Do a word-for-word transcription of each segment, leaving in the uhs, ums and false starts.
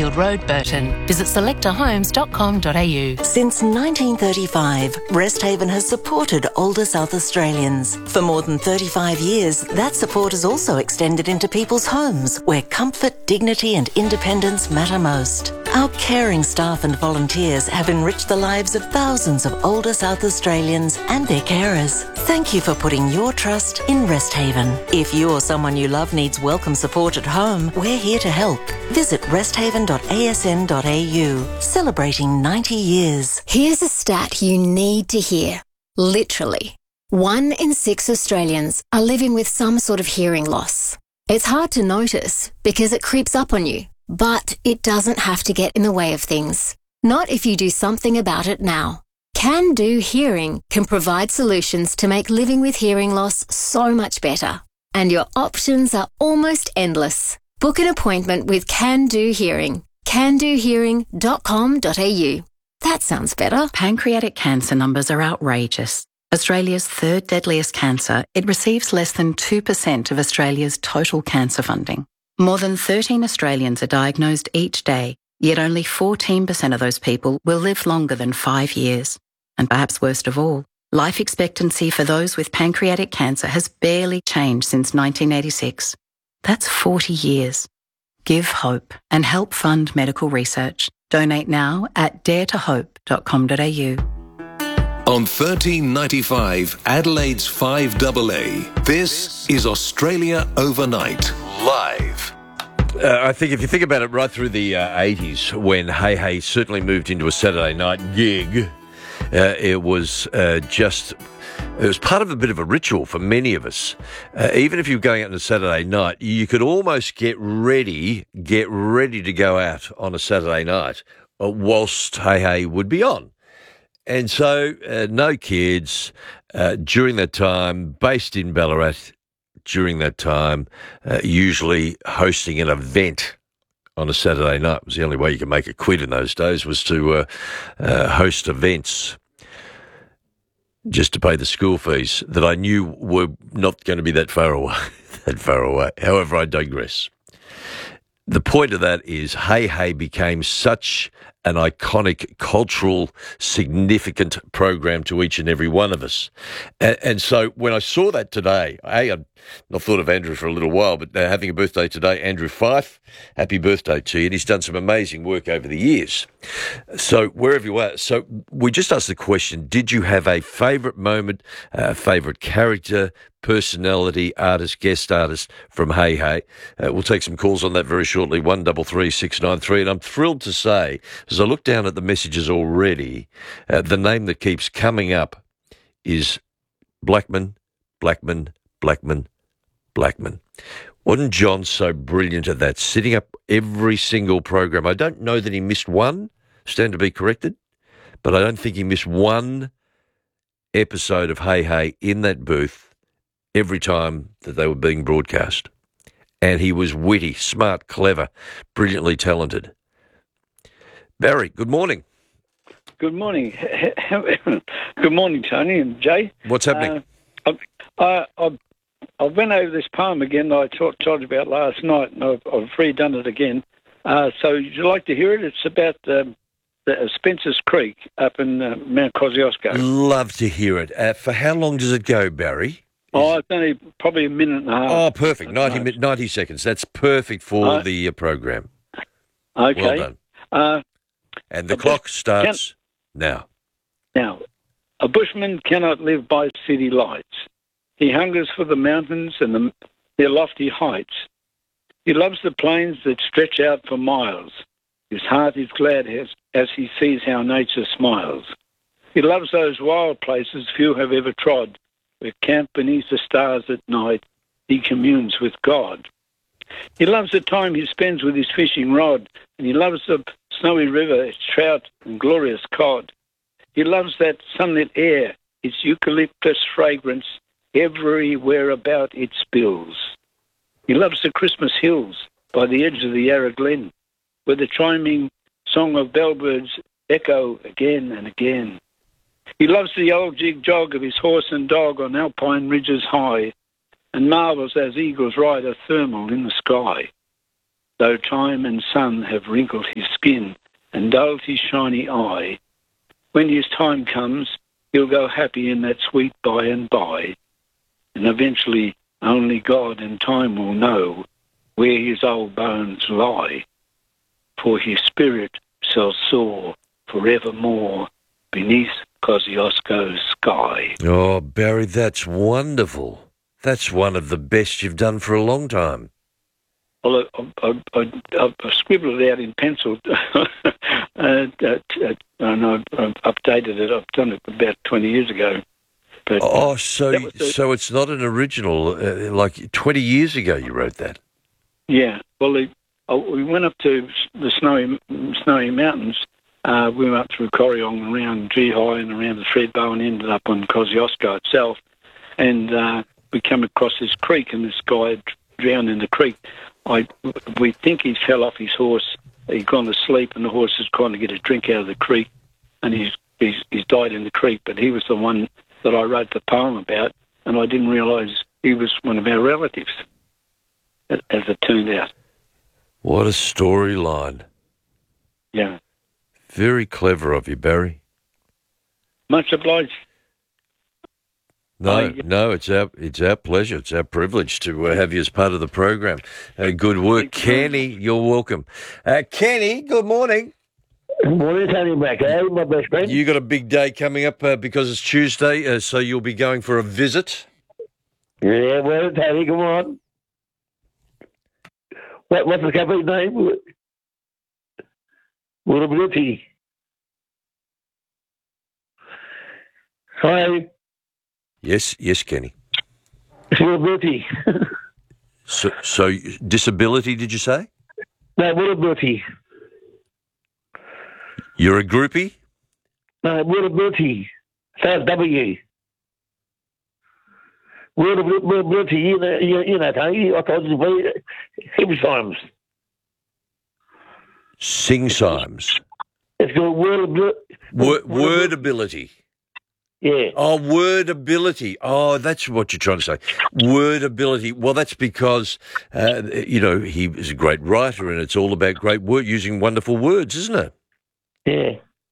Mayfield Road, Burton. Visit selector homes dot com dot a u. Since nineteen thirty-five, Resthaven has supported older South Australians. For more than thirty-five years, that support has also extended into people's homes, where comfort, dignity and independence matter most. Our caring staff and volunteers have enriched the lives of thousands of older South Australians and their carers. Thank you for putting your trust in Resthaven. If you or someone you love needs welcome support at home, we're here to help. Visit resthaven dot a s n dot a u, celebrating ninety years. Here's a stat you need to hear. Literally, one in six Australians are living with some sort of hearing loss. It's hard to notice because it creeps up on you, but it doesn't have to get in the way of things. Not if you do something about it now. Can Do Hearing can provide solutions to make living with hearing loss so much better. And your options are almost endless. Book an appointment with Can Do Hearing. can do hearing dot com dot a u. That sounds better. Pancreatic cancer numbers are outrageous. Australia's third deadliest cancer, it receives less than two percent of Australia's total cancer funding. More than thirteen Australians are diagnosed each day, yet only fourteen percent of those people will live longer than five years. And perhaps worst of all, life expectancy for those with pancreatic cancer has barely changed since nineteen eighty-six. That's forty years. Give hope and help fund medical research. Donate now at dare to hope dot com dot a u. On thirteen ninety-five, Adelaide's five A A, this is Australia Overnight, live. Uh, I think if you think about it, right through the uh, eighties, when Hey Hey certainly moved into a Saturday night gig, uh, it was uh, just, it was part of a bit of a ritual for many of us. Uh, even if you were going out on a Saturday night, you could almost get ready, get ready to go out on a Saturday night uh, whilst Hey Hey would be on. And so, uh, no kids uh, during that time, based in Ballarat during that time, uh, usually hosting an event on a Saturday night. It was the only way you could make a quid in those days, was to uh, uh, host events just to pay the school fees that I knew were not going to be that far away. that far away. However, I digress. The point of that is Hey Hey became such an iconic, cultural, significant program to each and every one of us. And, and so when I saw that today, A, I'd not thought of Andrew for a little while, but uh, having a birthday today, Andrew Fife, happy birthday to you. And he's done some amazing work over the years. So wherever you are, so we just asked the question, did you have a favourite moment, a uh, favourite character, personality, artist, guest artist from Hey Hey? Uh, we'll take some calls on that very shortly, one double three six nine three. And I'm thrilled to say, as I look down at the messages already, uh, the name that keeps coming up is Blackman, Blackman, Blackman, Blackman. Wasn't John so brilliant at that, sitting up every single program? I don't know that he missed one, stand to be corrected, but I don't think he missed one episode of Hey Hey in that booth every time that they were being broadcast. And he was witty, smart, clever, brilliantly talented. Barry, good morning. Good morning. Good morning, Tony and Jay. What's happening? Uh, I, I, I went over this poem again that I told, told you about last night, and I've, I've redone it again. Uh, so would you like to hear it? It's about um, the, uh, Spencer's Creek up in uh, Mount Kosciuszko. Love to hear it. Uh, for how long does it go, Barry? Oh, it's only probably a minute and a half. Oh, perfect. ninety, ninety seconds. That's perfect for uh, the uh, program. Okay. Well done. Uh, and the clock starts can, now. Now, a bushman cannot live by city lights. He hungers for the mountains and the, their lofty heights. He loves the plains that stretch out for miles. His heart is glad as, as he sees how nature smiles. He loves those wild places few have ever trod, where camped beneath the stars at night, he communes with God. He loves the time he spends with his fishing rod, and he loves the snowy river, its trout and glorious cod. He loves that sunlit air, its eucalyptus fragrance everywhere about it spills. He loves the Christmas hills by the edge of the Yarra Glen, where the chiming song of bellbirds echo again and again. He loves the old jig-jog of his horse and dog on alpine ridges high, and marvels as eagles ride a thermal in the sky. though time and sun have wrinkled his skin and dulled his shiny eye. When his time comes, he'll go happy in that sweet by and by, and eventually only God and time will know where his old bones lie, for his spirit shall soar forevermore beneath Kosciuszko's sky. Oh, Barry, that's wonderful. That's one of the best you've done for a long time. Well, I, I, I, I scribbled it out in pencil, uh, uh, uh, and I've, I've updated it. I've done it about twenty years ago. But, oh, so uh, the, so it's not an original. Uh, like twenty years ago, you wrote that. Yeah. Well, the, uh, we went up to the snowy snowy mountains. Uh, we went up through Corryong and around G High and around the Thredbo and ended up on Kosciuszko itself. And uh, we come across this creek, and this guy had drowned in the creek. I, we think he fell off his horse. He'd gone to sleep, and the horse was trying to get a drink out of the creek, and he's, he's he's died in the creek. But he was the one that I wrote the poem about, and I didn't realise he was one of our relatives, as it turned out. What a storyline. Yeah. Very clever of you, Barry. Much obliged. No, I, no, it's our it's our pleasure. It's our privilege to uh, have you as part of the program. Uh, good work, Kenny. You're welcome. Uh, Kenny, good morning. Good morning, Tony Macko, my best friend. You got a big day coming up uh, because it's Tuesday, uh, so you'll be going for a visit. Yeah, well, Tony, come on. What, what's the company's name? Woodability. Hi. Yes, yes, Kenny. Woodability. So, so disability, did you say? No, Woodability. You're a groupie? No, Woodability. Sounds W. Woodability, you know, you, you know, Tony, I told you very heavy times. Sing Symes. It's called wordability. Word, wordability. Yeah. Oh, wordability. Oh, that's what you're trying to say. Wordability. Well, that's because, uh, you know, he is a great writer, and it's all about great word, using wonderful words, isn't it? Yeah.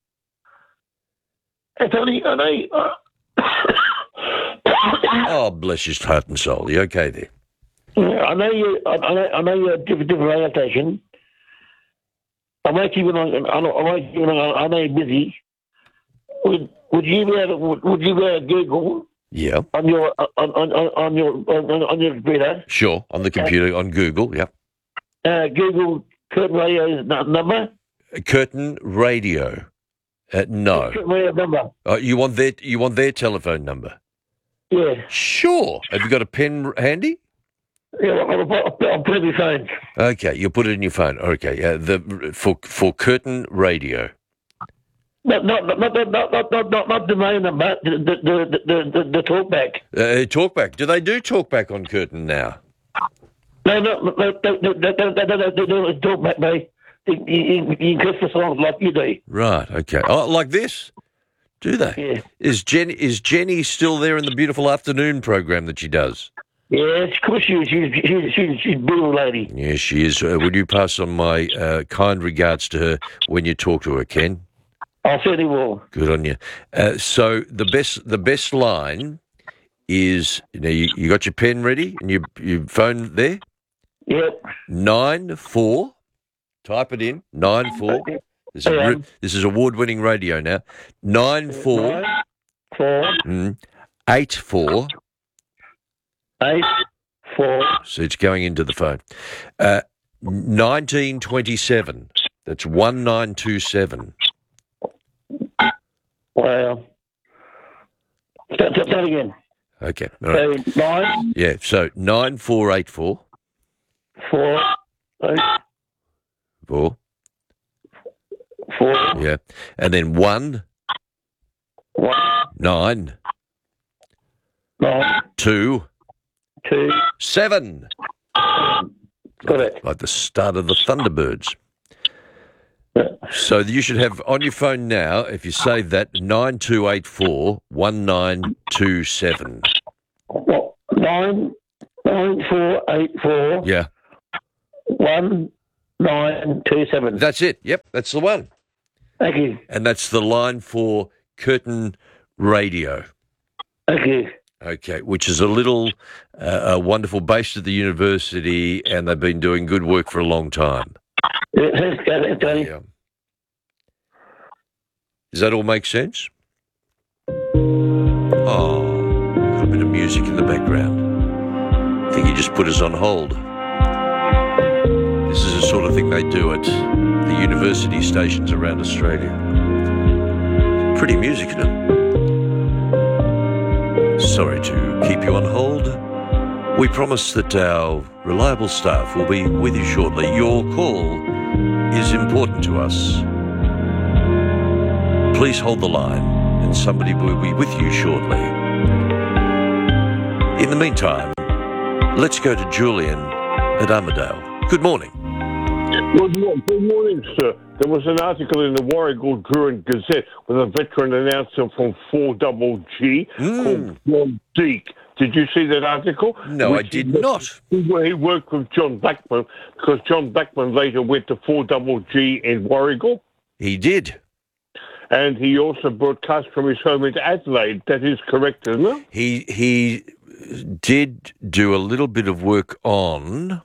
Hey, Tony, I know... Uh, oh, bless his heart and soul. You okay there? Yeah, I know you. I know. I know you're a different, different radio station. I might keep it on. I know. I might keep it on. I know you're busy. Would Would you be able to, would, would you be able to Google? Yeah. On your on on, on your on, on your computer. Sure. On the computer, uh, on Google. Yep. Uh, Google Curtin Radio's number. Curtin Radio. Uh, no. Curtin Radio number. Uh, you want their You want their telephone number? Yeah. Sure. Have you got a pen handy? Yeah, I'll, I'll, I'll put it in your phone. Okay, you'll put it in your phone. Okay, uh, the for for Curtin Radio. Not not not not not not not, not, not the main number. The the the the, the, the talkback. Uh, talkback. Do they do talkback on Curtin now? No, no, no, no, no, no, no, no, no, no, no, talkback, mate. You, you, you kiss the songs like you do. Right. Okay. Oh, like this. Do they? Yeah. Is Jenny is Jenny still there in the beautiful afternoon program that she does? Yes, of course she is. She's, she's, she's, she's a beautiful lady. Yes, she is. Uh, would you pass on my uh, kind regards to her when you talk to her, Ken? I certainly will. Good on you. Uh, so the best the best line is, you know, you, you got your pen ready and your your phone there? Yep. Nine four. Type it in. Nine four. This is, Um, this is award-winning radio now. Nine four. Nine, four, Mm, eight four. eight, four. So it's going into the phone. Uh, nineteen twenty-seven. That's one nine two seven. Wow. Start, start, start again. Okay. All right. So nine, Yeah. So nine four eight four. four, eight, Four. four, Yeah. And then one one, nine nine, two two, seven. got it. Like the start of the Thunderbirds. So you should have on your phone now, if you save that, nine two eight four one nine two seven. What? Nine, nine, four, eight, four, Yeah. one, nine two seven. That's it. Yep, that's the one. Thank you. And that's the line for Curtin Radio. Thank you. Okay, which is a little uh, a wonderful based at the university, and they've been doing good work for a long time. Yeah, thanks, Tony. Tony. Yeah. Does that all make sense? Oh, a little bit of music in the background. I think he just put us on hold. This is the sort of thing they do at the university stations around Australia. Pretty music, isn't it? Sorry to keep you on hold. We promise that our reliable staff will be with you shortly. Your call is important to us. Please hold the line and somebody will be with you shortly. In the meantime, let's go to Julian at Armidale. Good morning. Good morning, good morning, sir. There was an article in the Warragul Druin Gazette with a veteran announcer from four double G Mm. called John Deek. Did you see that article? No, I Which did he- not. Where he worked with John Blackman, because John Blackman later went to four double G in Warragul, He did. and he also broadcast from his home in Adelaide. That is correct, isn't it? He he did do a little bit of work on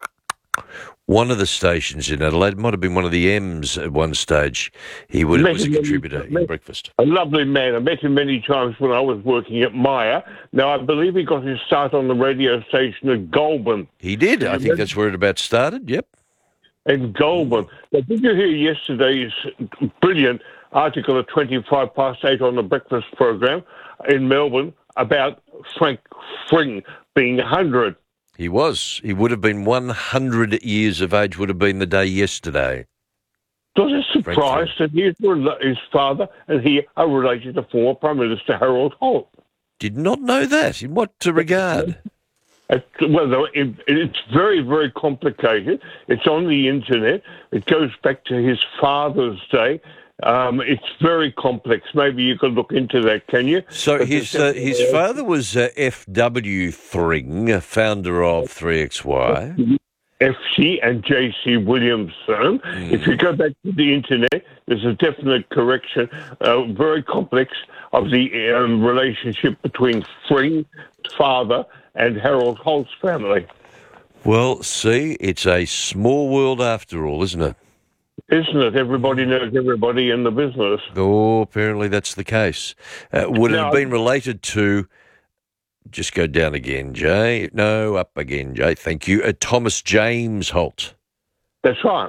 one of the stations in Adelaide. It might have been one of the M's at one stage. He would was a contributor in Breakfast. A lovely man. I met him many times when I was working at Myer. Now, I believe he got his start on the radio station at Goulburn. He did. I think that's where it about started. Yep. In Goulburn. Now, did you hear yesterday's brilliant article at twenty-five past eight on the breakfast program in Melbourne about Frank Fring being one hundred? He was. He would have been one hundred years of age, would have been the day yesterday. Was a surprise that his, his father and he are related to former Prime Minister Harold Holt. Did not know that. In what regard? It, well, it, it's very, very complicated. It's on the internet. It goes back to his father's day. Um, it's very complex. Maybe you could look into that, can you? So But his the- uh, his father was uh, F W Thring, founder of three X Y. F C and J C Williamson. If you go back to the internet, there's a definite correction, uh, very complex, of the um, relationship between Fring's father and Harold Holt's family. Well, see, it's a small world after all, isn't it? Isn't it? Everybody knows everybody in the business. Oh, apparently that's the case. Uh, would it No, have been related to, just go down again, Jay. No, up again, Jay. Thank you. Uh, Thomas James Holt. That's right.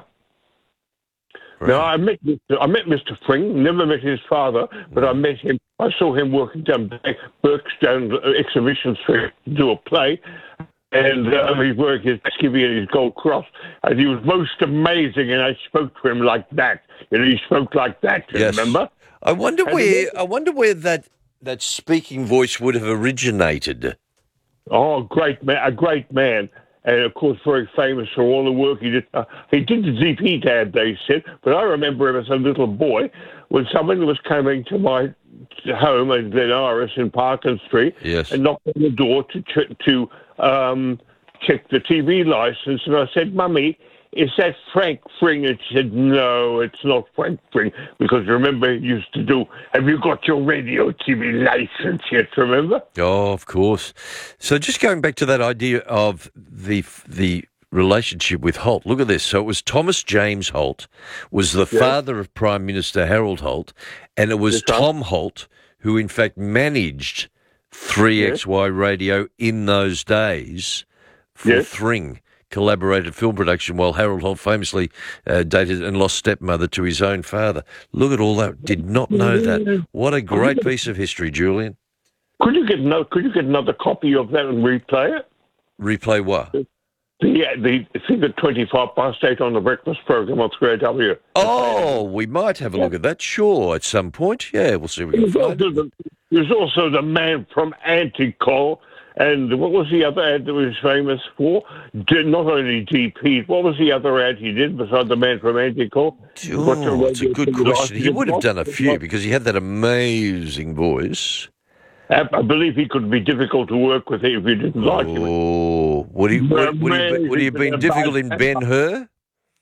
Right. Now, I met Mister I met Mister Fring, never met his father, but I met him. I saw him working down Burkstone Exhibition Street to do a play, and uh, he worked his Skivvy and his Gold Cross, and he was most amazing, and I spoke to him like that. You know, he spoke like that, you Yes. remember? I wonder And where. he- I wonder where that that speaking voice would have originated. Oh, great man, a great man. And, of course, very famous for all the work he did. Uh, he did the D P dad, they said, but I remember him as a little boy when someone was coming to my home in Glen Iris in Parkin Street Yes. and knocked on the door to ch- to um, check the T V license. And I said, Mummy, is that Frank Fring? And she said, no, it's not Frank Fring, because remember he used to do, have you got your radio T V license yet, remember? Oh, of course. So just going back to that idea of the the relationship with Holt. Look at this. So it was Thomas James Holt, was the Yes. father of Prime Minister Harold Holt, and it was Yes, sir. Tom Holt who, in fact, managed three X Y Radio in those days for Yes. Thring. Collaborated film production while Harold Holt famously uh, dated and lost stepmother to his own father. Look at all that. Did not know that. What a great piece of history, Julian. Could you get no, Could you get another copy of that and replay it? Replay what? The the thing at twenty-five past eight on the breakfast program on three A W. Oh, we might have a look at that, sure, at some point. Yeah, we'll see if we can There's find also, it. the, there's also the man from Anticol, and what was the other ad that he was famous for? Did not only D P. What was the other ad he did besides the man from Anticol? Oh, it's a good question. He would have done a few because he had that amazing voice. I I believe he could be difficult to work with if you didn't like him. Oh, would he, would, would he, would he have been difficult in Ben-Hur?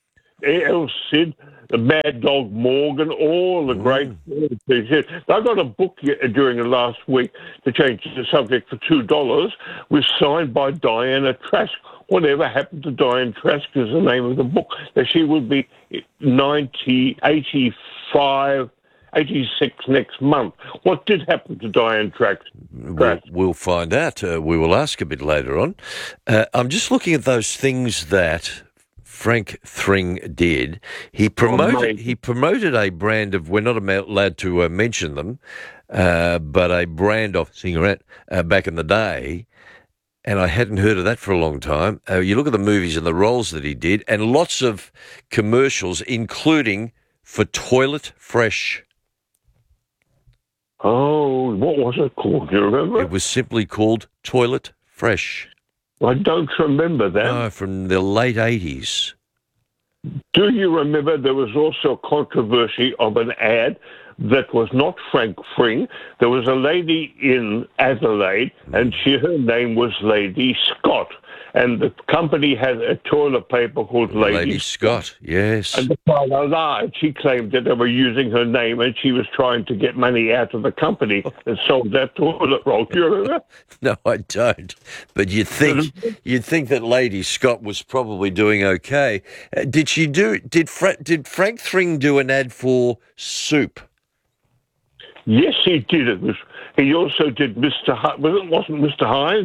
El Cid, the Mad Dog Morgan, all the great things. I got a book during the last week to change the subject for two dollars, was signed by Diana Trask. Whatever happened to Diana Trask is the name of the book. That she would be ninety, eighty-five, eighty-six next month. What did happen to Diana Trask? We'll, we'll find out. Uh, we will ask a bit later on. Uh, I'm just looking at those things that Frank Thring did. He promoted. Oh, he promoted a brand of. We're not allowed to uh, mention them, uh, but a brand of cigarette uh, back in the day. And I hadn't heard of that for a long time. Uh, you look at the movies and the roles that he did, and lots of commercials, including for Toilet Fresh. Oh, what was it called? Do you remember? It was simply called Toilet Fresh. I don't remember that. No, from the late eighties. Do you remember there was also controversy of an ad that was not Frank Thring? There was a lady in Adelaide, and she her name was Lady Scott. And the company had a toilet paper called Lady, Lady Scott. Scott, yes. And the father lied. She claimed that they were using her name, and she was trying to get money out of the company that sold that toilet roll. Do you remember? No, I don't. But you'd think you'd think that Lady Scott was probably doing okay. Uh, did she do? Did Fra- did Frank Thring do an ad for soup? Yes, he did. It was. He also did Mister H- was it wasn't Mister Hines?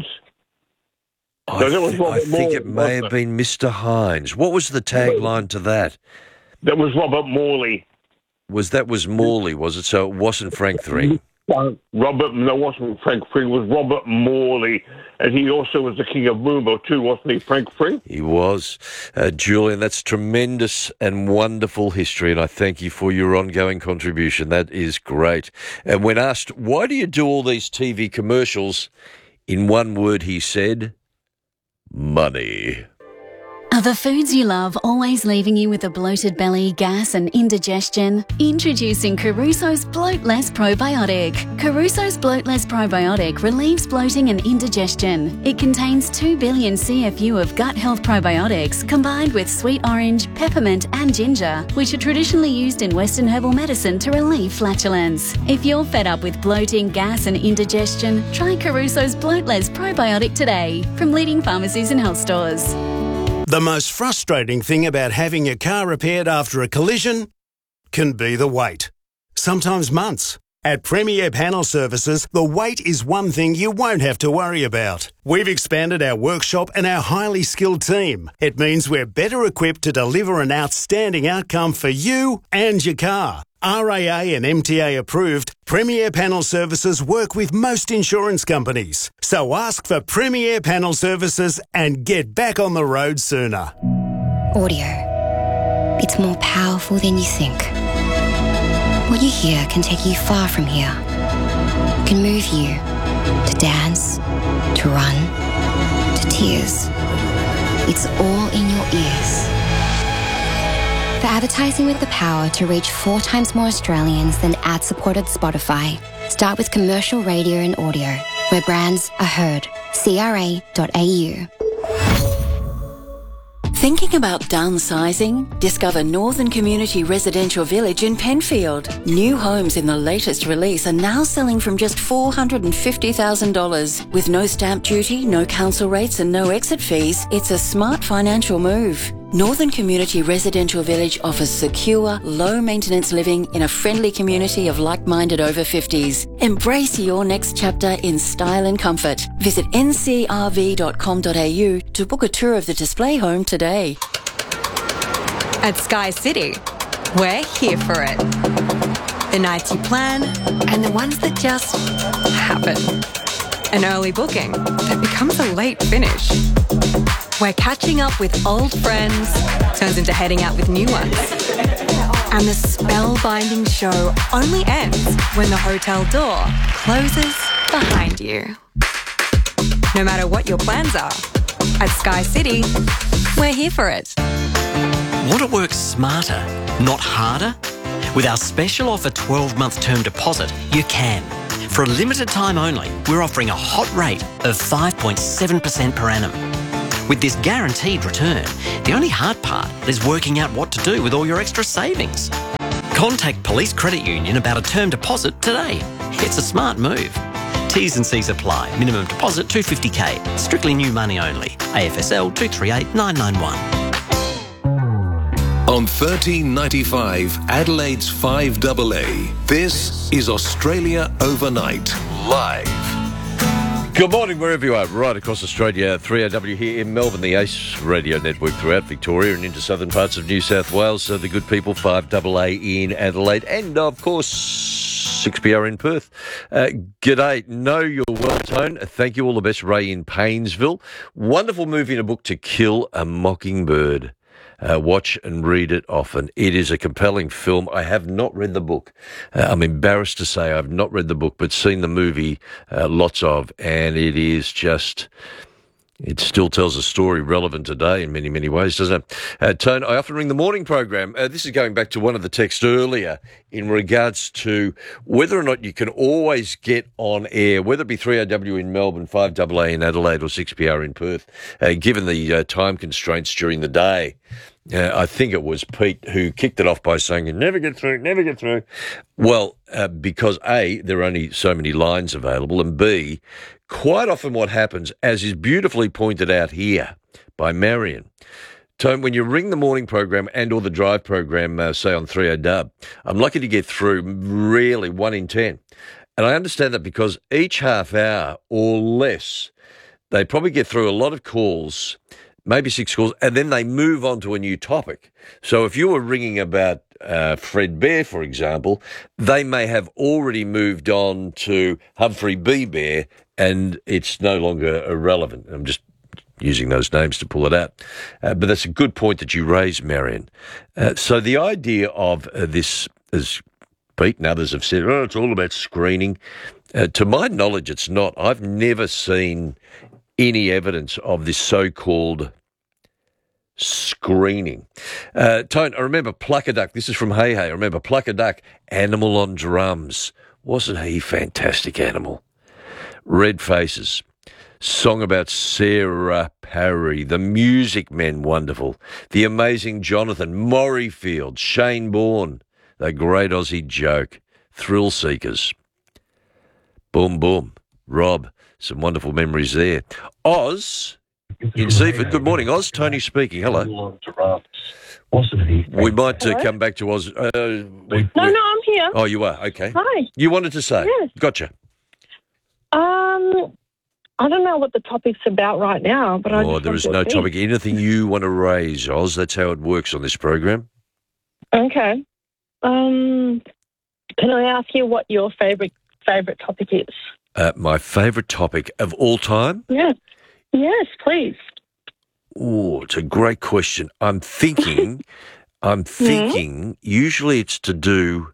I, no, th- I think it may have been Mister Hines. What was the tagline to that? That was Robert Morley. Was that was Morley, was it? So it wasn't Frank Thring? Robert, no, it wasn't Frank Thring. It was Robert Morley. And he also was the king of Moomba too, wasn't he, Frank Thring? He was. Uh, Julian, that's tremendous and wonderful history, and I thank you for your ongoing contribution. That is great. And when asked, why do you do all these T V commercials? In one word, he said, money. Are the foods you love always leaving you with a bloated belly, gas and indigestion? Introducing Caruso's Bloat Less Probiotic. Caruso's Bloat Less Probiotic relieves bloating and indigestion. It contains two billion C F U of gut health probiotics combined with sweet orange, peppermint and ginger, which are traditionally used in Western herbal medicine to relieve flatulence. If you're fed up with bloating, gas and indigestion, try Caruso's Bloat Less Probiotic today from leading pharmacies and health stores. The most frustrating thing about having your car repaired after a collision can be the wait. Sometimes months. At Premier Panel Services, the wait is one thing you won't have to worry about. We've expanded our workshop and our highly skilled team. It means we're better equipped to deliver an outstanding outcome for you and your car. R A A and M T A approved, Premier Panel Services work with most insurance companies. So ask for Premier Panel Services and get back on the road sooner. Audio. It's more powerful than you think. What you hear can take you far from here. It can move you to dance, to run, to tears. It's all in your ears. For advertising with the power to reach four times more Australians than ad-supported Spotify, start with commercial radio and audio, where brands are heard. C R A dot A U. Thinking about downsizing? Discover Northern Community Residential Village in Penfield. New homes in the latest release are now selling from just four hundred fifty thousand dollars. With no stamp duty, no council rates and no exit fees, it's a smart financial move. Northern Community Residential Village offers secure, low-maintenance living in a friendly community of like-minded over fifties. Embrace your next chapter in style and comfort. Visit N C R V dot com dot A U to book a tour of the display home today. At Sky City, we're here for it. The nights you plan and the ones that just happen. An early booking that becomes a late finish. Where catching up with old friends turns into heading out with new ones. And the spellbinding show only ends when the hotel door closes behind you. No matter what your plans are, at Sky City, we're here for it. Want to work smarter, not harder? With our special offer twelve-month term deposit, you can. For a limited time only, we're offering a hot rate of five point seven percent per annum. With this guaranteed return, the only hard part is working out what to do with all your extra savings. Contact Police Credit Union about a term deposit today. It's a smart move. T's and C's apply. Minimum deposit two hundred fifty thousand dollars. Strictly new money only. A F S L two three eight nine nine one. On thirteen ninety-five, Adelaide's five A A, this is Australia Overnight, live. Good morning, wherever you are, right across Australia. three R W here in Melbourne, the Ace Radio Network throughout Victoria and into southern parts of New South Wales. So the good people, five A A in Adelaide, and of course, six P R in Perth. Uh, g'day. Know you're well, Tone. Thank you. All the best, Ray in Paynesville. Wonderful movie and a book, To Kill a Mockingbird. Uh, watch and read it often. It is a compelling film. I have not read the book. Uh, I'm embarrassed to say I've not read the book, but seen the movie uh, lots of, and it is just... It still tells a story relevant today in many, many ways, doesn't it? Uh, Tone, I often ring the morning program. Uh, this is going back to one of the texts earlier in regards to whether or not you can always get on air, whether it be three R W in Melbourne, five A A in Adelaide or six P R in Perth, uh, given the uh, time constraints during the day. Uh, I think it was Pete who kicked it off by saying, you never get through, never get through. Well, uh, because A, there are only so many lines available, and B, quite often what happens, as is beautifully pointed out here by Marion, Tone, when you ring the morning program and or the drive program, uh, say on three R W, I'm lucky to get through, rarely one in ten. And I understand that because each half hour or less, they probably get through a lot of calls, maybe six calls, and then they move on to a new topic. So if you were ringing about uh, Fred Bear, for example, they may have already moved on to Humphrey B. Bear, and it's no longer irrelevant. I'm just using those names to pull it out. Uh, but that's a good point that you raised, Marion. Uh, so the idea of uh, this, as Pete and others have said, oh, it's all about screening. Uh, to my knowledge, it's not. I've never seen any evidence of this so-called screening. Uh, Tone, I remember Pluck a Duck. This is from Hey Hey. I remember Pluck a Duck, Animal on Drums. Wasn't he fantastic, Animal? Red Faces. Song about Sarah Parry. The Music Men, wonderful. The Amazing Jonathan. Morriefield. Shane Bourne. The Great Aussie Joke. Thrill Seekers. Boom, boom. Rob. Some wonderful memories there. Oz in Seaford. Good morning, Oz. Tony speaking. Hello. We might uh, come back to Oz. Uh, we, no, no, I'm here. Oh, you are? Okay. Hi. You wanted to say? Yes. Gotcha. Um, I don't know what the topic's about right now, but I Oh, just there want is to no speak. topic. Anything you want to raise, Oz. That's how it works on this program. Okay. Um, can I ask you what your favourite favourite topic is? Uh, my favourite topic of all time? Yes. Yes, please. Oh, it's a great question. I'm thinking, I'm thinking, usually it's to do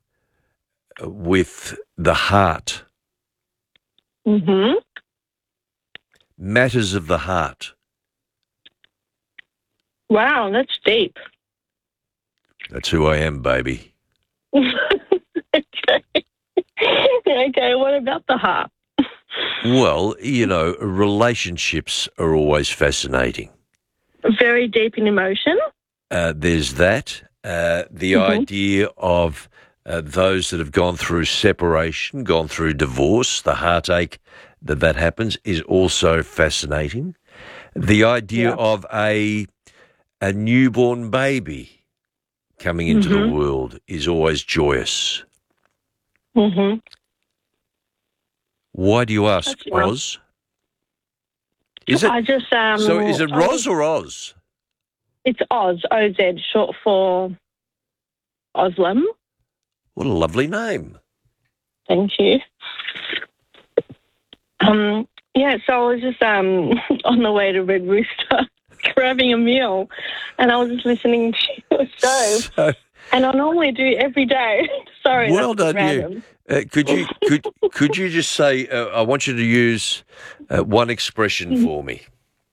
with the heart. Mm-hmm. Matters of the heart. Wow, that's deep. That's who I am, baby. Okay. Okay, what about the heart? Well, you know, relationships are always fascinating. Very deep in emotion. Uh, there's that. Uh, the Mhm. idea of uh, those that have gone through separation, gone through divorce, the heartache that that happens is also fascinating. The idea Yeah. of a a newborn baby coming into the Mhm. world is always joyous. Mm-hmm. Why do you ask, That's right. Oz? Is it I just um. so? Is it I Roz just- or Oz? It's Oz, O Z, short for Oslam. What a lovely name. Thank you. Um, yeah, so I was just um, on the way to Red Rooster grabbing a meal, and I was just listening to your show, So, and I normally do every day. Sorry, well that's done, random. you. Uh, could you could could you just say? Uh, I want you to use uh, one expression for me.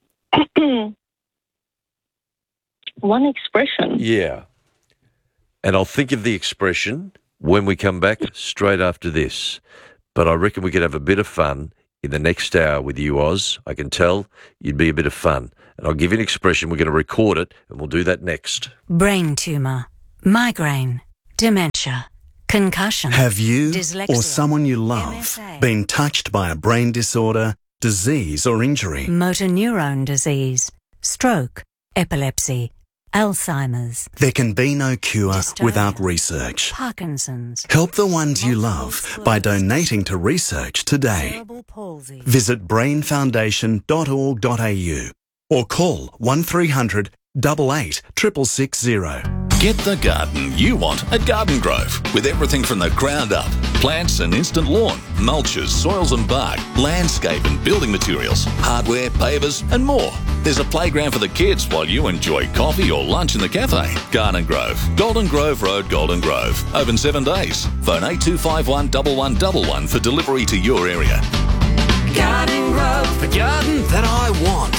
One expression. Yeah, and I'll think of the expression when we come back straight after this. But I reckon we could have a bit of fun in the next hour with you, Oz. I can tell you'd be a bit of fun. And I'll give you an expression. We're going to record it, and we'll do that next. Brain tumour, migraine, dementia, concussion. Have you dyslexia, or someone you love M S A, been touched by a brain disorder, disease or injury? motor neurone disease, stroke, epilepsy, Alzheimer's, There can be no cure Dystonia, without research. Parkinson's, Help the ones you love by donating to research today. cerebral palsy. Visit brain foundation dot org dot a u or call one three hundred, eight eight, six six six zero. Get the garden you want at Garden Grove with everything from the ground up. Plants and instant lawn, mulches, soils and bark, landscape and building materials, hardware, pavers and more. There's a playground for the kids while you enjoy coffee or lunch in the cafe. Garden Grove, Golden Grove Road, Golden Grove. Open seven days. Phone eight two five one, one one one one for delivery to your area. Garden Grove, the garden that I want.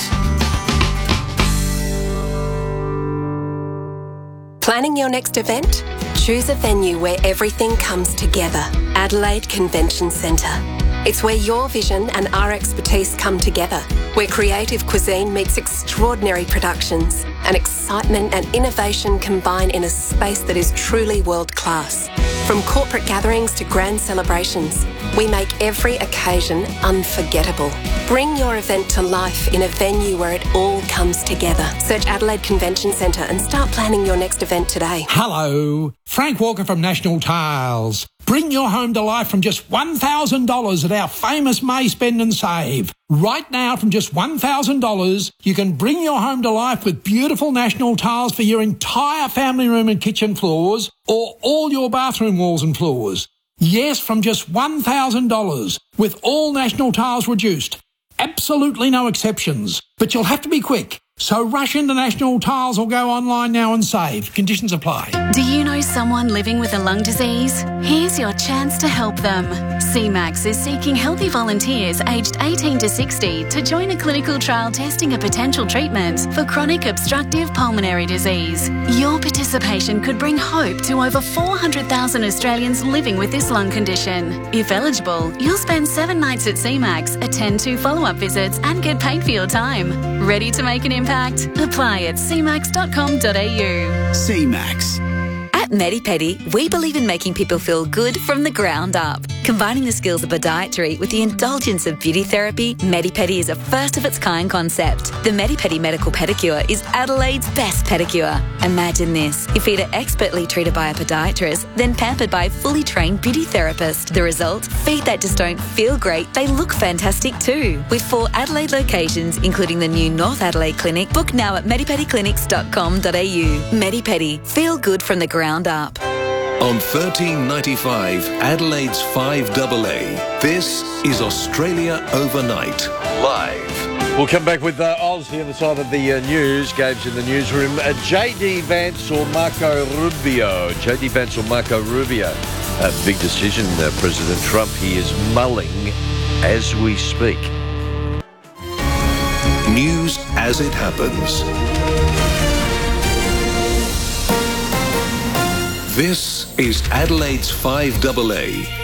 Planning your next event? Choose a venue where everything comes together. Adelaide Convention Centre. It's where your vision and our expertise come together, where creative cuisine meets extraordinary productions, and excitement and innovation combine in a space that is truly world-class. From corporate gatherings to grand celebrations, we make every occasion unforgettable. Bring your event to life in a venue where it all comes together. Search Adelaide Convention Centre and start planning your next event today. Hello, Frank Walker from National Tiles. Bring your home to life from just one thousand dollars at our famous May Spend and Save. Right now, from just one thousand dollars, you can bring your home to life with beautiful National Tiles for your entire family room and kitchen floors, or all your bathroom walls and floors. Yes, from just one thousand dollars, with all National Tiles reduced. Absolutely no exceptions. But you'll have to be quick. So rush into National Tiles or go online now and save. Conditions apply. Do you know someone living with a lung disease? Here's your chance to help them. C MAX is seeking healthy volunteers aged eighteen to sixty to join a clinical trial testing a potential treatment for chronic obstructive pulmonary disease. Your participation could bring hope to over four hundred thousand Australians living with this lung condition. If eligible, you'll spend seven nights at C MAX, attend two follow-up visits and get paid for your time. Ready to make an impact? Apply at c max dot com dot a u. C MAX. At MediPedi, we believe in making people feel good from the ground up. Combining the skills of podiatry with the indulgence of beauty therapy, MediPedi is a first-of-its-kind concept. The MediPedi Medical Pedicure is Adelaide's best pedicure. Imagine this. Your feet are expertly treated by a podiatrist, then pampered by a fully trained beauty therapist. The result? Feet that just don't feel great, they look fantastic too. With four Adelaide locations, including the new North Adelaide Clinic, book now at medipedi clinics dot com dot a u. MediPedi. Feel good from the ground up. On thirteen ninety-five, Adelaide's five A A, this is Australia Overnight, live. We'll come back with uh, Oz the other side of the uh, news. Gabe's in the newsroom. Uh, J D Vance or Marco Rubio? J D Vance or Marco Rubio? A big decision, uh, President Trump. He is mulling as we speak. News as it happens. This is Adelaide's five A A.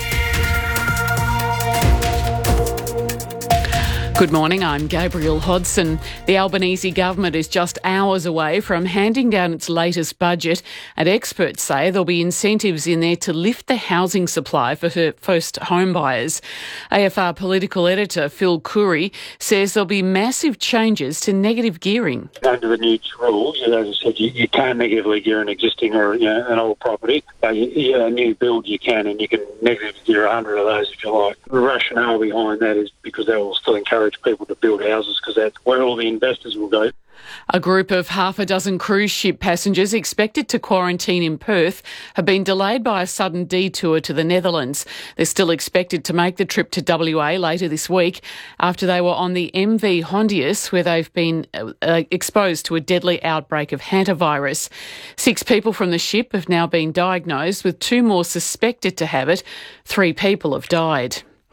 Good morning, I'm Gabrielle Hodson. The Albanese government is just hours away from handing down its latest budget, and experts say there'll be incentives in there to lift the housing supply for her first home buyers. A F R political editor Phil Curry says there'll be massive changes to negative gearing. Under the new rules, as I said, you, you can negatively gear an existing or you know, an old property. But you, you know, a new build you can, and you can negatively gear one hundred of those if you like. The rationale behind that is because they will still encourage people to build houses because that's where all the investors will go. A group of half a dozen cruise ship passengers expected to quarantine in Perth have been delayed by a sudden detour to the Netherlands. They're still expected to make the trip to W A later this week after they were on the M V Hondius, where they've been uh, exposed to a deadly outbreak of hantavirus. Six people from the ship have now been diagnosed, with two more suspected to have it. Three people have died.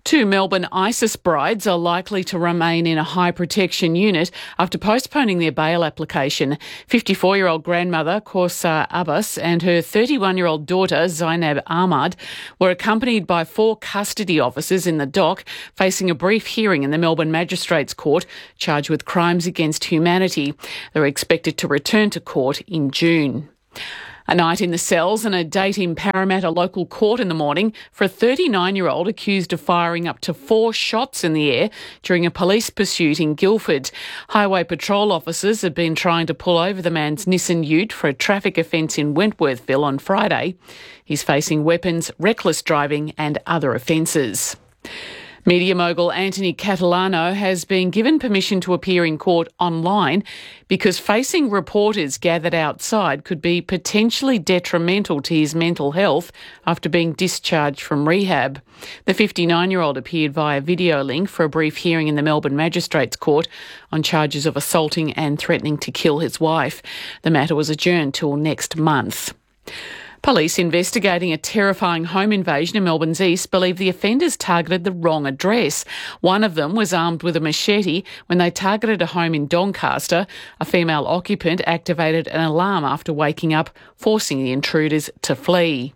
Two Melbourne ISIS brides are likely to remain in a high protection unit after postponing their bail application. fifty-four-year-old grandmother Kaursar Abbas and her thirty-one-year-old daughter Zainab Ahmad were accompanied by four custody officers in the dock, facing a brief hearing in the Melbourne Magistrates Court, charged with crimes against humanity. They're expected to return to court in June. A night in the cells and a date in Parramatta local court in the morning for a thirty-nine-year-old accused of firing up to four shots in the air during a police pursuit in Guildford. Highway patrol officers had been trying to pull over the man's Nissan Ute for a traffic offence in Wentworthville on Friday. He's facing weapons, reckless driving and other offences. Media mogul Anthony Catalano has been given permission to appear in court online because facing reporters gathered outside could be potentially detrimental to his mental health after being discharged from rehab. The fifty-nine-year-old appeared via video link for a brief hearing in the Melbourne Magistrates Court on charges of assaulting and threatening to kill his wife. The matter was adjourned till next month. Police investigating a terrifying home invasion in Melbourne's east believe the offenders targeted the wrong address. One of them was armed with a machete when they targeted a home in Doncaster. A female occupant activated an alarm after waking up, forcing the intruders to flee.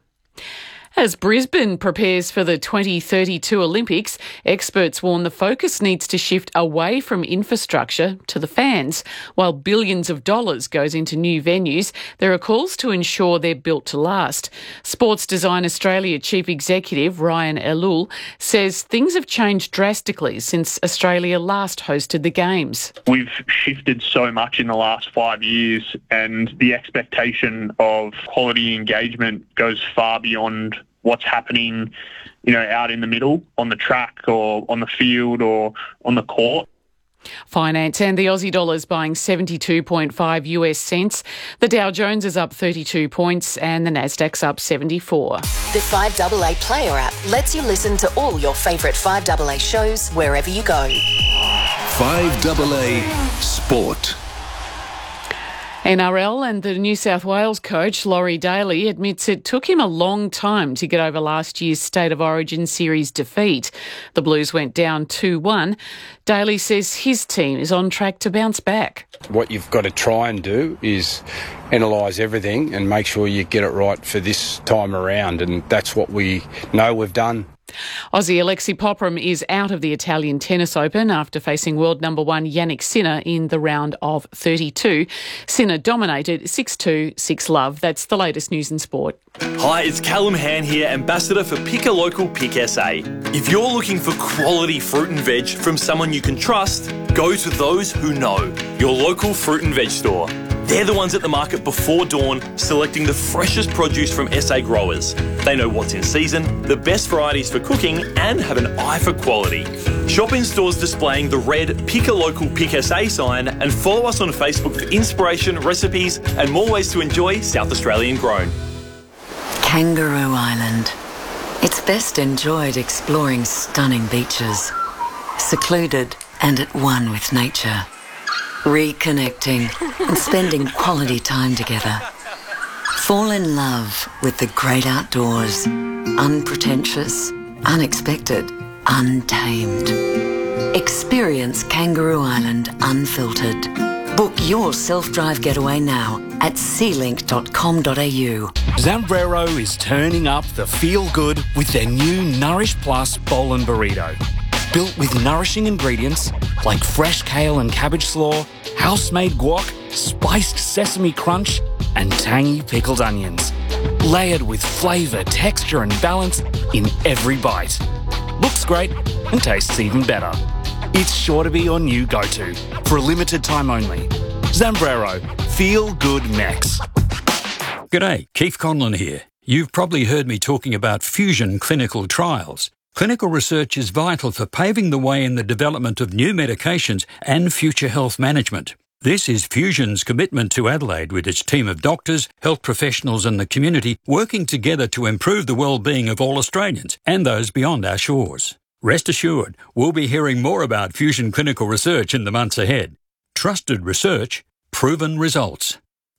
As Brisbane prepares for the twenty thirty-two Olympics, experts warn the focus needs to shift away from infrastructure to the fans. While billions of dollars goes into new venues, there are calls to ensure they're built to last. Sports Design Australia Chief Executive Ryan Elul says things have changed drastically since Australia last hosted the Games. We've shifted so much in the last five years and the expectation of quality engagement goes far beyond what's happening, you know, out in the middle, on the track or on the field or on the court. Finance and the Aussie dollar is buying seventy-two point five US cents. The Dow Jones is up thirty-two points and the Nasdaq's up seventy-four. The five A A Player app lets you listen to all your favourite five A A shows wherever you go. five A A Sport. N R L and the New South Wales coach, Laurie Daly, admits it took him a long time to get over last year's State of Origin series defeat. The Blues went down two one. Daly says his team is on track to bounce back. What you've got to try and do is analyse everything and make sure you get it right for this time around, and that's what we know we've done. Aussie Alexei Popram is out of the Italian Tennis Open after facing world number one Yannick Sinner in the round of thirty-two. Sinner dominated six two, six love. That's the latest news in sport. Hi, it's Callum Han here, Ambassador for Pick a Local Pick S A. If you're looking for quality fruit and veg from someone you can trust, go to those who know, your local fruit and veg store. They're the ones at the market before dawn, selecting the freshest produce from S A growers. They know what's in season, the best varieties for cooking, and have an eye for quality. Shop in stores displaying the red Pick a Local Pick S A sign and follow us on Facebook for inspiration, recipes, and more ways to enjoy South Australian grown. Kangaroo Island. It's best enjoyed exploring stunning beaches, secluded and at one with nature. Reconnecting and spending quality time together. Fall in love with the great outdoors. Unpretentious, unexpected, untamed. Experience Kangaroo Island unfiltered. Book your self-drive getaway now at sea link dot com dot a u. Zambrero is turning up the feel-good with their new Nourish Plus Bowl and Burrito. Built with nourishing ingredients like fresh kale and cabbage slaw, house-made guac, spiced sesame crunch, and tangy pickled onions. Layered with flavour, texture and balance in every bite. Looks great and tastes even better. It's sure to be your new go-to for a limited time only. Zambrero, feel good Mex. G'day, Keith Conlon here. You've probably heard me talking about fusion clinical trials. Clinical research is vital for paving the way in the development of new medications and future health management. This is Fusion's commitment to Adelaide with its team of doctors, health professionals and the community working together to improve the well-being of all Australians and those beyond our shores. Rest assured, we'll be hearing more about Fusion clinical research in the months ahead. Trusted research, proven results.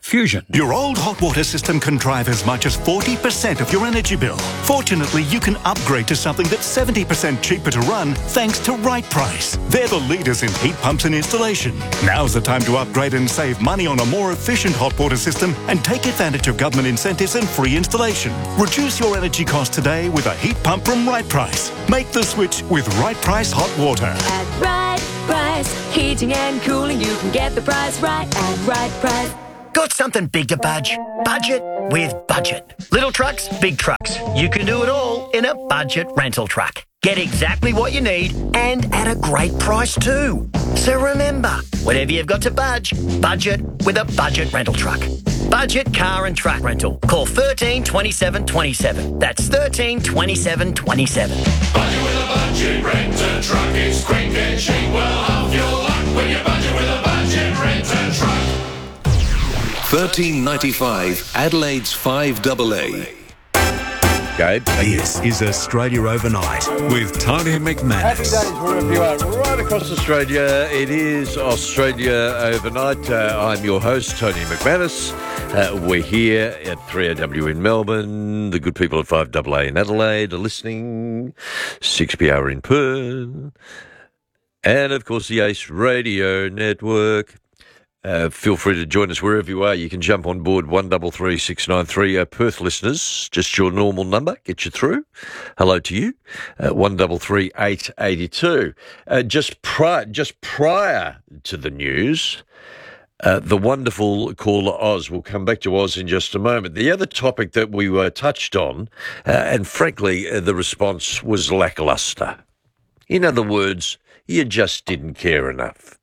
Fusion. Your old hot water system can drive as much as forty percent of your energy bill. Fortunately, you can upgrade to something that's seventy percent cheaper to run thanks to Right Price. They're the leaders in heat pumps and installation. Now's the time to upgrade and save money on a more efficient hot water system and take advantage of government incentives and free installation. Reduce your energy cost today with a heat pump from Right Price. Make the switch with Right Price Hot Water. At Right Price, heating and cooling, you can get the price right at Right Price. Got something big to budge? Budget with Budget. Little trucks, big trucks. You can do it all in a budget rental truck. Get exactly what you need and at a great price too. So remember, whenever you've got to budge, budget with a budget rental truck. Budget car and truck rental. Call thirteen twenty-seven twenty-seven. That's thirteen twenty-seven twenty-seven. Budget with a budget rent-a truck. It's quick and cheap. Well, half your luck when you budget with a budget rent-a truck. thirteen ninety-five Adelaide's five double A. Gabe. This is Australia Overnight with Tony Happy McManus. days wherever you are, right across Australia. It is Australia Overnight. Uh, I'm your host, Tony McManus. Uh, we're here at three A W in Melbourne. The good people at five double A in Adelaide are listening. six P R in Perth. And, of course, the Ace Radio Network. Uh, feel free to join us wherever you are. You can jump on board one three three six nine three. Uh, Perth listeners, just your normal number, get you through. Hello to you. Uh, one three three eight eight two. Uh, just, pri- just prior to the news, uh, the wonderful caller Oz, we'll come back to Oz in just a moment. The other topic that we were touched on, uh, and frankly, uh, the response was lacklustre. In other words, you just didn't care enough.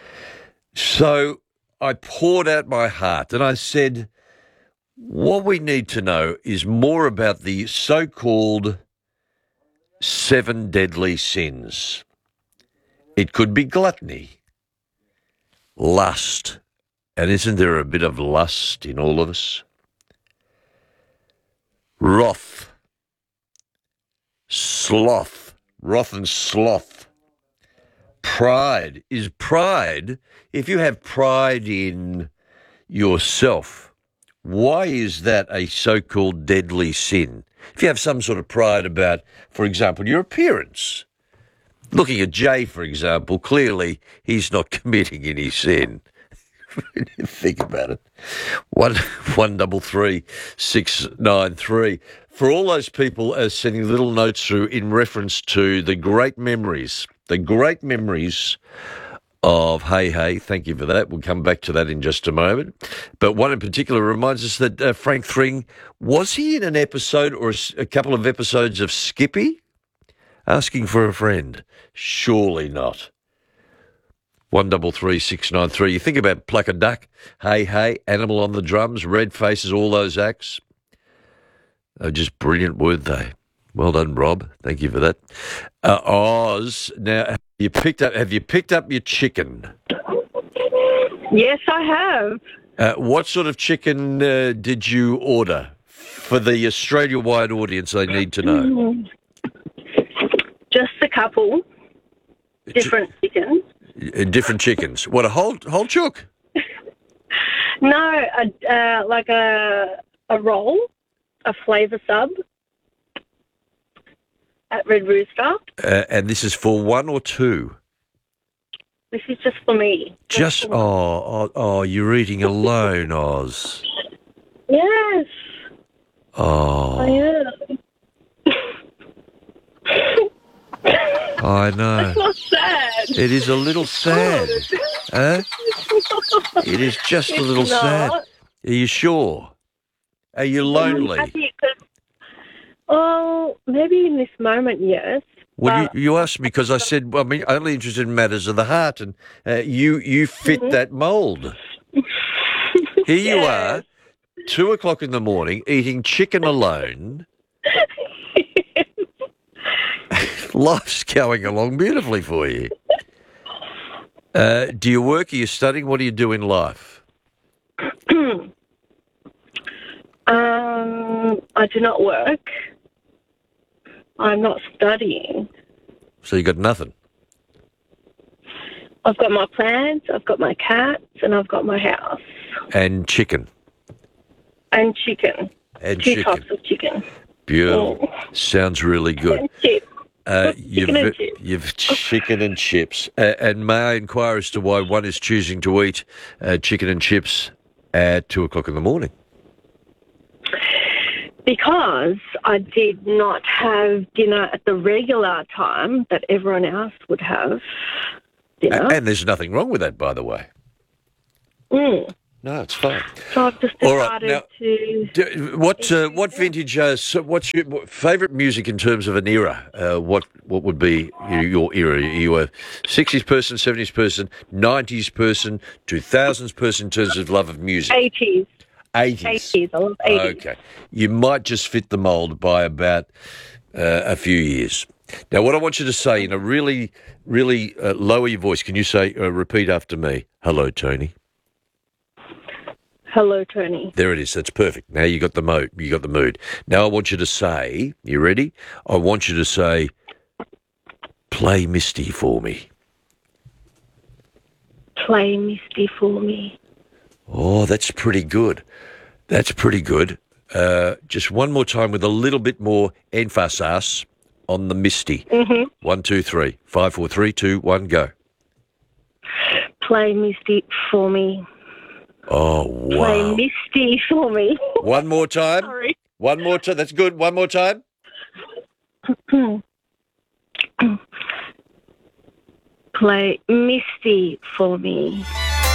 So I poured out my heart and I said, what we need to know is more about the so-called seven deadly sins. It could be gluttony, lust, and isn't there a bit of lust in all of us? Wrath, sloth, wrath and sloth. Pride. Is pride, if you have pride in yourself, why is that a so-called deadly sin? If you have some sort of pride about, for example, your appearance. Looking at Jay, for example, clearly he's not committing any sin. Think about it. One, one double three, six nine three. For all those people uh, sending little notes through in reference to the great memories, the great memories of Hey Hey, thank you for that. We'll come back to that in just a moment. But one in particular reminds us that uh, Frank Thring, was he in an episode or a, a couple of episodes of Skippy? Asking for a friend? Surely not. One double three six nine three. You think about Pluck a Duck, Hey Hey, Animal on the Drums, Red Faces, all those acts. They're just brilliant, weren't they? Well done, Rob. Thank you for that. Uh, Oz, now have you picked up? Have you picked up your chicken? Yes, I have. Uh, what sort of chicken uh, did you order for the Australia-wide audience? They need to know. Just a couple different Ch- chickens. Uh, different chickens. What, a whole whole chook? No, a, uh, like a a roll, a flavour sub at Red Rooster. Uh, and this is for one or two? This is just for me. Just, just oh, oh, oh, you're eating alone, Oz. Yes. Oh. I am. I know. It's not sad. It is a little sad. Huh? It is just it's a little not. sad. Are you sure? Are you lonely? I'm happy 'cause, oh, maybe in this moment, yes. Well, you, you asked me because I said, well, I mean, only interested in matters of the heart, and uh, you you fit mm-hmm. that mould. Here you are, two o'clock in the morning, eating chicken alone. Life's going along beautifully for you. Uh, do you work? Are you studying? What do you do in life? um, I do not work. I'm not studying. So you got nothing? I've got my plants, I've got my cats, and I've got my house. And chicken. And chicken. And Two chicken. types of chicken. Beautiful. Mm. Sounds really good. And chips. Uh, Chicken you've, and chips. you've chicken and chips. Uh, and may I inquire as to why one is choosing to eat uh, chicken and chips at two o'clock in the morning? Because I did not have dinner at the regular time that everyone else would have dinner. A- and there's nothing wrong with that, by the way. Mm. No, it's fine. So I've just All right, decided now, to... D- What uh, what vintage? Uh, so what's your what, favourite music in terms of an era? Uh, what what would be your, your era? Are you a sixties person, seventies person, nineties person, two thousands person in terms of love of music? eighties. Eighties. eighties. I love eighties. Okay, you might just fit the mould by about uh, a few years. Now, what I want you to say in a really, really uh, lower your voice. Can you say uh, repeat after me? Hello, Tony. Hello, Tony. There it is. That's perfect. Now you got the mo- you got the mood. Now I want you to say, you ready? I want you to say, play Misty for me. Play Misty for me. Oh, that's pretty good. That's pretty good. Uh, just one more time with a little bit more emphasis on the Misty. Mm-hmm. One, two, three. Five, four, three, two, one, go. Play Misty for me. Oh, Play wow. Misty for me. One more time. Sorry. One more time. That's good. One more time. Play Misty for me.